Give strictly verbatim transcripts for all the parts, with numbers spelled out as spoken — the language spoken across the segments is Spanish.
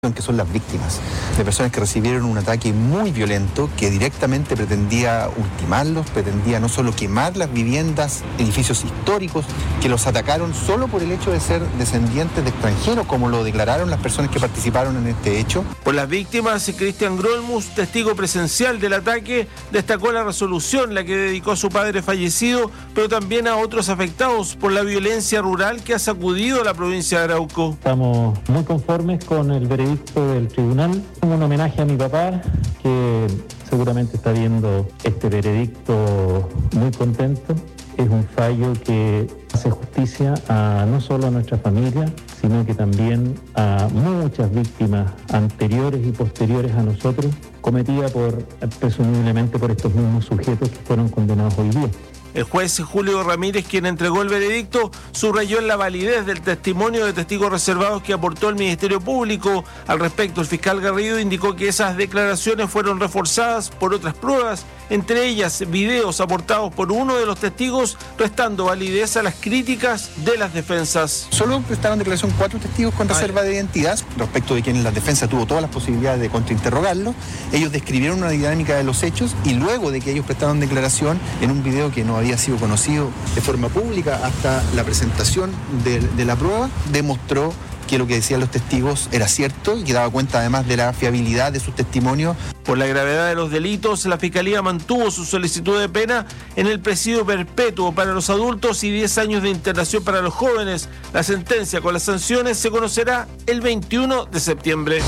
que son las víctimas, de personas que recibieron un ataque muy violento que directamente pretendía ultimarlos, pretendía no solo quemar las viviendas, edificios históricos, que los atacaron solo por el hecho de ser descendientes de extranjeros, como lo declararon las personas que participaron en este hecho. Por las víctimas, Cristian Grolmus, testigo presencial del ataque, destacó la resolución, la que dedicó a su padre fallecido, pero también a otros afectados por la violencia rural que ha sacudido a la provincia de Arauco. Estamos muy conformes con el veredicto del tribunal, un homenaje a mi papá que seguramente está viendo este veredicto muy contento. Es un fallo que hace justicia a no solo a nuestra familia, sino que también a muchas víctimas anteriores y posteriores a nosotros, cometida por, presumiblemente por estos mismos sujetos que fueron condenados hoy día. El juez Julio Ramírez, quien entregó el veredicto, subrayó en la validez del testimonio de testigos reservados que aportó el Ministerio Público. Al respecto, el fiscal Garrido indicó que esas declaraciones fueron reforzadas por otras pruebas, entre ellas videos aportados por uno de los testigos, restando validez a las críticas de las defensas. Solo prestaron declaración cuatro testigos con reserva de identidad, respecto de quienes la defensa tuvo todas las posibilidades de contrainterrogarlo. Ellos describieron una dinámica de los hechos y luego de que ellos prestaron declaración en un video que no había sido conocido de forma pública hasta la presentación de, de la prueba, demostró que lo que decían los testigos era cierto y que daba cuenta además de la fiabilidad de sus testimonios. Por la gravedad de los delitos, la Fiscalía mantuvo su solicitud de pena en el presidio perpetuo para los adultos y diez años de internación para los jóvenes. La sentencia con las sanciones se conocerá el veintiuno de septiembre.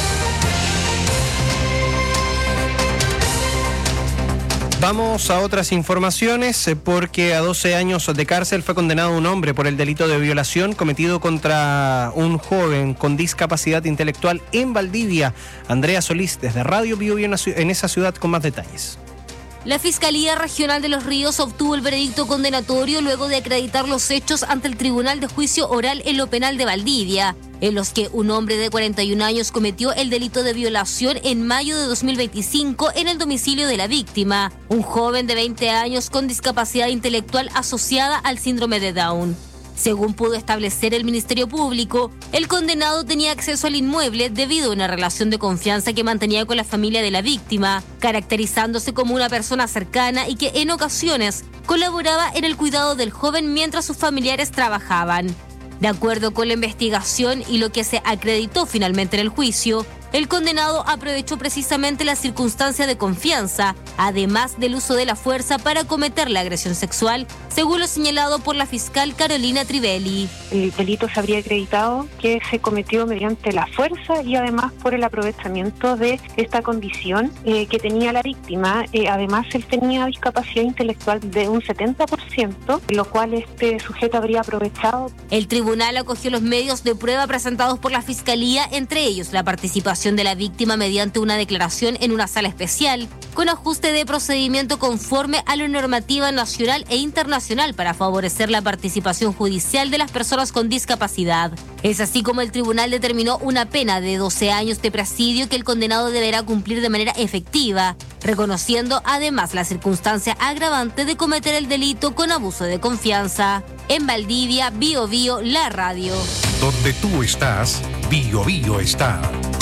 Vamos a otras informaciones porque a doce años de cárcel fue condenado un hombre por el delito de violación cometido contra un joven con discapacidad intelectual en Valdivia. Andrea Solís, desde Radio Bio Bio en esa ciudad con más detalles. La Fiscalía Regional de Los Ríos obtuvo el veredicto condenatorio luego de acreditar los hechos ante el Tribunal de Juicio Oral en lo Penal de Valdivia, en los que un hombre de cuarenta y un años cometió el delito de violación en mayo de dos mil veinticinco en el domicilio de la víctima, un joven de veinte años con discapacidad intelectual asociada al síndrome de Down. Según pudo establecer el Ministerio Público, el condenado tenía acceso al inmueble debido a una relación de confianza que mantenía con la familia de la víctima, caracterizándose como una persona cercana y que en ocasiones colaboraba en el cuidado del joven mientras sus familiares trabajaban. De acuerdo con la investigación y lo que se acreditó finalmente en el juicio, el condenado aprovechó precisamente la circunstancia de confianza, además del uso de la fuerza para cometer la agresión sexual, según lo señalado por la fiscal Carolina Trivelli. El delito se habría acreditado que se cometió mediante la fuerza y además por el aprovechamiento de esta condición eh, que tenía la víctima. Eh, además, él tenía discapacidad intelectual de un setenta por ciento, lo cual este sujeto habría aprovechado. El tribunal acogió los medios de prueba presentados por la fiscalía, entre ellos la participación de la víctima mediante una declaración en una sala especial, con ajuste de procedimiento conforme a la normativa nacional e internacional para favorecer la participación judicial de las personas con discapacidad. Es así como el tribunal determinó una pena de doce años de presidio que el condenado deberá cumplir de manera efectiva, reconociendo además la circunstancia agravante de cometer el delito con abuso de confianza. En Valdivia, Bio Bio, la radio. Donde tú estás, Bio Bio está.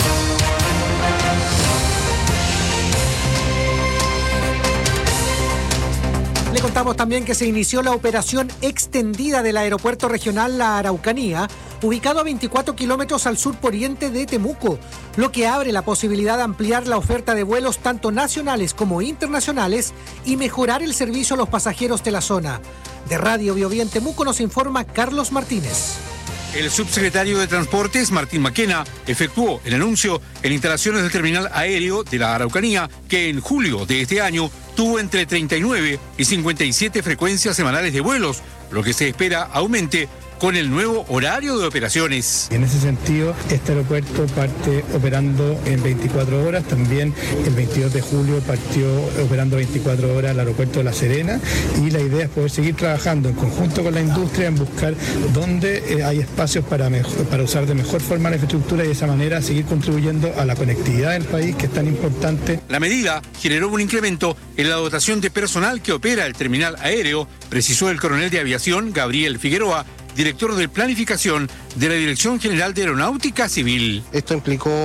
Le contamos también que se inició la operación extendida del Aeropuerto Regional La Araucanía, ubicado a veinticuatro kilómetros al sur poniente de Temuco, lo que abre la posibilidad de ampliar la oferta de vuelos tanto nacionales como internacionales y mejorar el servicio a los pasajeros de la zona. De Radio Bio Bio en Temuco nos informa Carlos Martínez. El subsecretario de Transportes, Martín Maquena, efectuó el anuncio en instalaciones del terminal aéreo de la Araucanía, que en julio de este año tuvo entre treinta y nueve y cincuenta y siete frecuencias semanales de vuelos, lo que se espera aumente con el nuevo horario de operaciones. En ese sentido, este aeropuerto parte operando en veinticuatro horas. También el veintidós de julio partió operando veinticuatro horas el aeropuerto de La Serena, y la idea es poder seguir trabajando en conjunto con la industria en buscar dónde hay espacios para, mejor, para usar de mejor forma la infraestructura y de esa manera seguir contribuyendo a la conectividad del país, que es tan importante. La medida generó un incremento en la dotación de personal que opera el terminal aéreo, precisó el coronel de aviación Gabriel Figueroa, director de planificación de la Dirección General de Aeronáutica Civil. Esto implicó